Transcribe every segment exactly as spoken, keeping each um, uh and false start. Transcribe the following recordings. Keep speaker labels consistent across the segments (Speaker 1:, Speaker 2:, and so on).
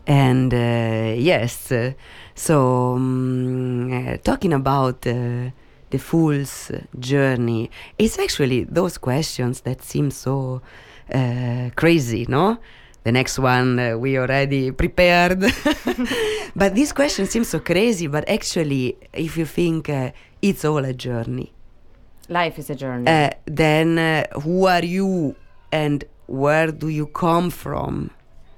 Speaker 1: And uh, yes, uh, so um, uh, talking about uh, the fool's journey, it's actually those questions that seem so uh, crazy, no? The next one uh, we already prepared. But this question seems so crazy, but actually, if you think uh, it's all a journey.
Speaker 2: Life is a journey.
Speaker 1: Uh, then uh, who are you and where do you come from?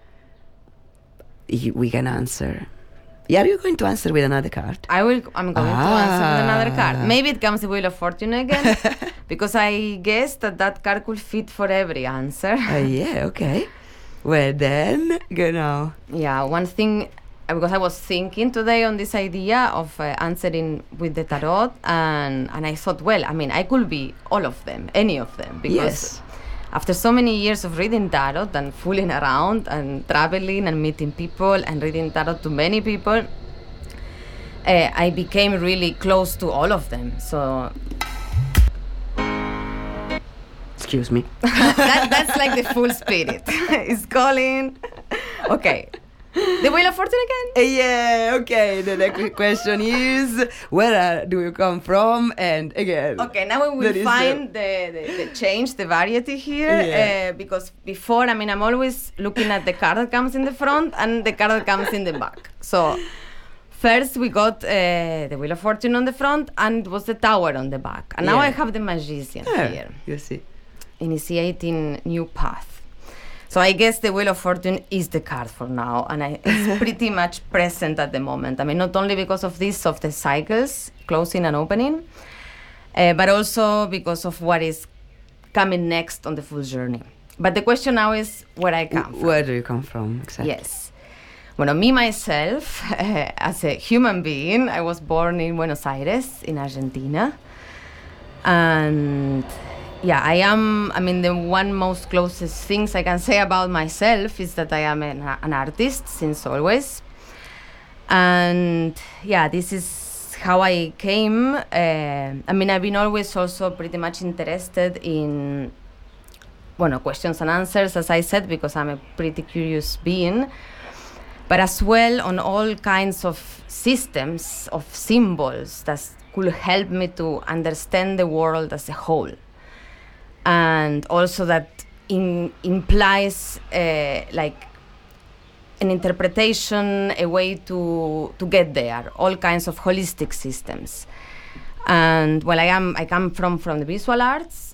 Speaker 1: Y- we can answer. Yeah, are you going to answer with another card?
Speaker 2: I will. I'm going
Speaker 1: Ah.
Speaker 2: to answer with another card. Maybe it comes the Wheel of Fortune again, because I guess that that card could fit for every answer.
Speaker 1: Uh, yeah, okay. Well then, genau.
Speaker 2: Yeah, one thing, uh, because I was thinking today on this idea of uh, answering with the tarot, and and I thought, well, I mean, I could be all of them, any of them, because
Speaker 1: Yes.
Speaker 2: after so many years of reading tarot and fooling around and traveling and meeting people and reading tarot to many people, uh, I became really close to all of them. So
Speaker 1: Excuse me.
Speaker 2: that, that's like the full spirit. It's calling. Okay. The Wheel of Fortune again?
Speaker 1: Uh, yeah, okay. The next question is, where uh, do you come from? And again.
Speaker 2: Okay, now we will
Speaker 1: That is
Speaker 2: find the, the, the change, the variety here.
Speaker 1: Yeah.
Speaker 2: Uh, because before, I mean, I'm always looking at the card that comes in the front and the card that comes in the back. So first we got uh, the Wheel of Fortune on the front and it was the Tower on the back. And now
Speaker 1: Yeah.
Speaker 2: I have the Magician
Speaker 1: Yeah,
Speaker 2: here.
Speaker 1: you see.
Speaker 2: Initiating new path. So I guess the Wheel of Fortune is the card for now, and I, it's pretty much present at the moment. I mean, not only because of this, of the cycles, closing and opening, uh, but also because of what is coming next on the full journey. But the question now is where I come
Speaker 1: W-
Speaker 2: from.
Speaker 1: Where do you come from, exactly?
Speaker 2: Yes. Well, me, myself, uh, as a human being, I was born in Buenos Aires, in Argentina. And yeah, I am, I mean, the one most closest things I can say about myself is that I am an, an artist since always. And yeah, this is how I came. Uh, I mean, I've been always also pretty much interested in, well, questions and answers, as I said, because I'm a pretty curious being. But as well on all kinds of systems, of symbols that could help me to understand the world as a whole. And also that in, implies uh, like an interpretation, a way to to get there, all kinds of holistic systems. And well, I am I come from, from the visual arts.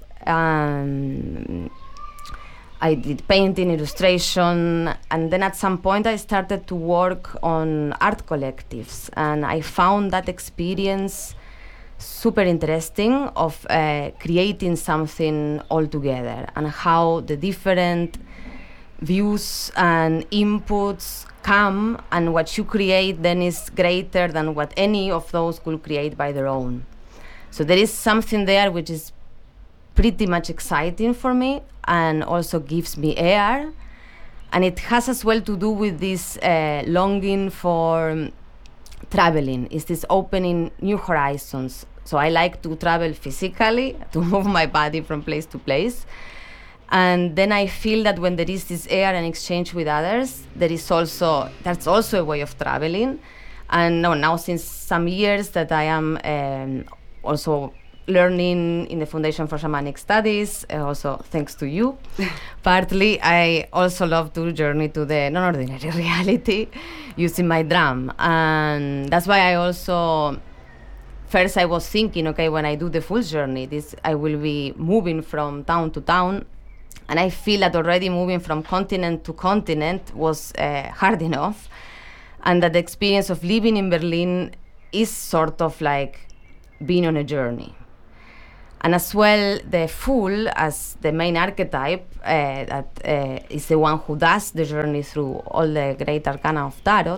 Speaker 2: Um, I did painting, illustration, and then at some point I started to work on art collectives, and I found that experience super interesting of uh, creating something all together, and how the different views and inputs come, and what you create then is greater than what any of those could create by their own. So there is something there which is pretty much exciting for me and also gives me air, and it has as well to do with this uh, longing for um, traveling. Is this opening new horizons? So I like to travel physically, to move my body from place to place. And then I feel that when there is this air and exchange with others, there is also, that's also a way of traveling. And no, now since some years that I am um, also learning in the Foundation for Shamanic Studies, uh, also thanks to you, partly, I also love to journey to the non-ordinary reality using my drum. And that's why I also, first I was thinking, okay, when I do the full journey, this I will be moving from town to town. And I feel that already moving from continent to continent was uh, hard enough. And that the experience of living in Berlin is sort of like being on a journey. And as well, the Fool, as the main archetype, uh, that uh, is the one who does the journey through all the great arcana of Tarot,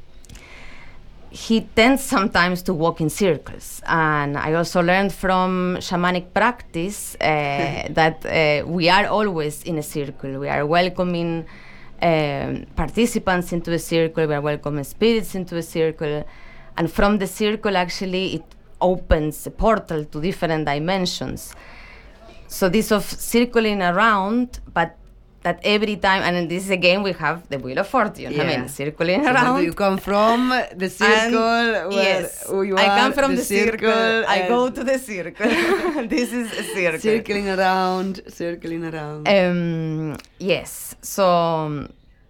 Speaker 2: he tends sometimes to walk in circles. And I also learned from shamanic practice uh, that uh, we are always in a circle. We are welcoming um, participants into a circle, we are welcoming spirits into a circle. And from the circle, actually, it opens a portal to different dimensions. So this of circling around, but that every time, and in this again we have the Wheel of Fortune.
Speaker 1: Yeah.
Speaker 2: I mean, circling
Speaker 1: So
Speaker 2: around.
Speaker 1: where do you come from? The circle.
Speaker 2: And
Speaker 1: where
Speaker 2: yes,
Speaker 1: who you
Speaker 2: I
Speaker 1: are,
Speaker 2: come from
Speaker 1: the,
Speaker 2: the, circle. I
Speaker 1: and
Speaker 2: go to the circle. This is a circle.
Speaker 1: circling around, circling around.
Speaker 2: Um, yes. So, um,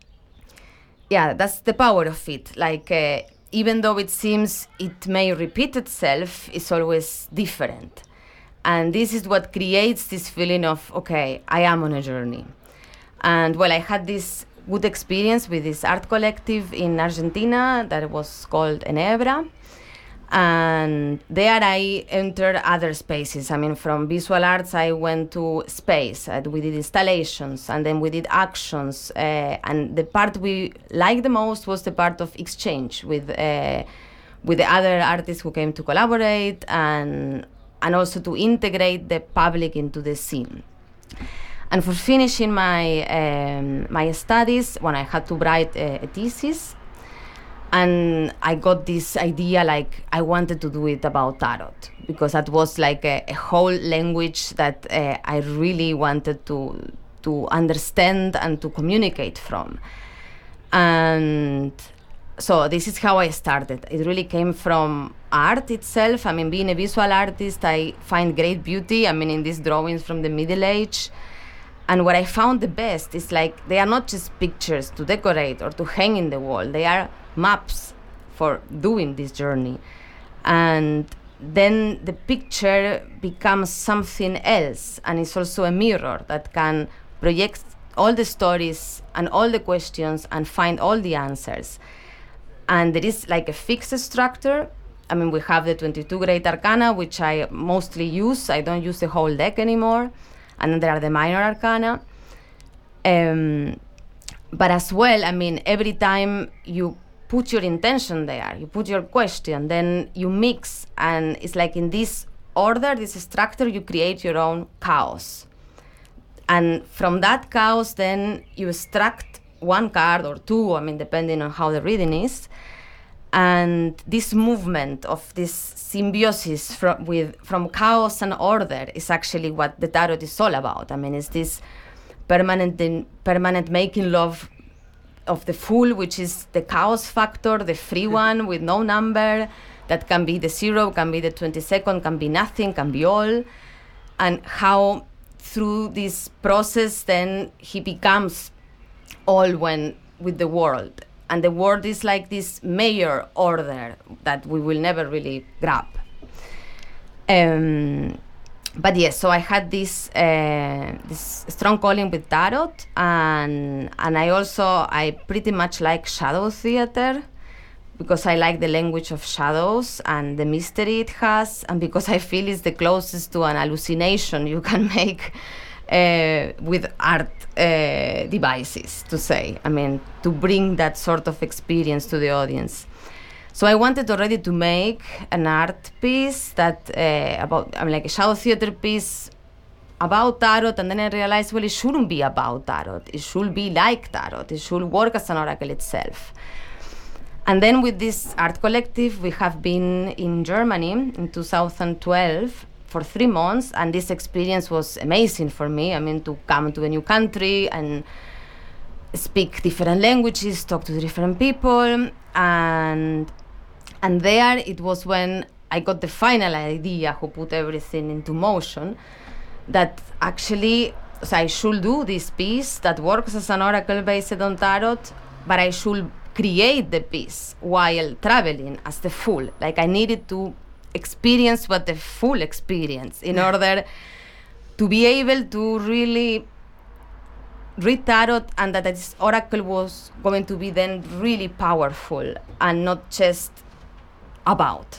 Speaker 2: yeah, that's the power of it. Like, uh, even though it seems it may repeat itself, it's always different. And this is what creates this feeling of, okay, I am on a journey. And well, I had this good experience with this art collective in Argentina that was called Enebra. And there I entered other spaces. I mean, from visual arts, I went to space. Uh, we did installations, and then we did actions. Uh, and the part we liked the most was the part of exchange with uh, with the other artists who came to collaborate, and and also to integrate the public into the scene. And for finishing my um, my studies, when I had to write a, a thesis, and I got this idea, like I wanted to do it about tarot, because that was like a, a whole language that uh, I really wanted to to understand and to communicate from. And so this is how I started. It really came from art itself. I mean, being a visual artist, I find great beauty, I mean, in these drawings from the Middle Age. And what I found the best is like they are not just pictures to decorate or to hang in the wall. They are maps for doing this journey. And then the picture becomes something else, and it's also a mirror that can project all the stories and all the questions and find all the answers. And there is like a fixed structure. I mean, we have the twenty-two Great Arcana, which I mostly use. I don't use the whole deck anymore. And then there are the minor arcana. Um, but as well, I mean, every time you put your intention there, you put your question, then you mix, and it's like in this order, this structure, you create your own chaos. And from that chaos, then you extract one card or two, I mean, depending on how the reading is. And this movement of this symbiosis from, with, from chaos and order is actually what the tarot is all about. I mean, it's this permanent, in, permanent making love of the Fool, which is the chaos factor, the free one with no number, that can be the zero, can be the twenty-second, can be nothing, can be all. And how through this process, then he becomes all when with the world. And the world is like this major order that we will never really grab. Um, but yes, so I had this uh, this strong calling with tarot, and and I also I pretty much like shadow theater, because I like the language of shadows and the mystery it has, and because I feel it's the closest to an hallucination you can make uh, with art uh, devices, to say. I mean, to bring that sort of experience to the audience. So I wanted already to make an art piece that uh, about, I mean, like a shadow theater piece about tarot, and then I realized, well, it shouldn't be about tarot. It should be like tarot. It should work as an oracle itself. And then with this art collective, we have been in Germany in two thousand twelve for three months, and this experience was amazing for me. I mean, to come to a new country and speak different languages, talk to different people, and and there it was when I got the final idea, who put everything into motion, that actually so I should do this piece that works as an oracle based on tarot, but I should create the piece while traveling as the Fool. Like, I needed to experience what the Fool experience in order to be able to really read tarot, and that this oracle was going to be then really powerful and not just about.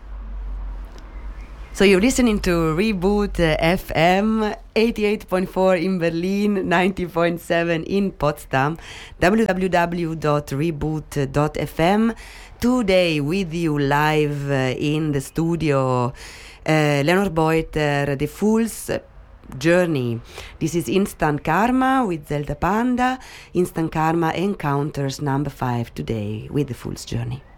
Speaker 1: So you're listening to Reboot uh, F M, eighty-eight point four in Berlin, ninety point seven in Potsdam, w w w dot reboot dot f m. Today with you live uh, in the studio, uh, Leonor Beuter, The Fool's Journey. This is Instant Karma with Zelda Panda. Instant Karma encounters number five today with The Fool's Journey.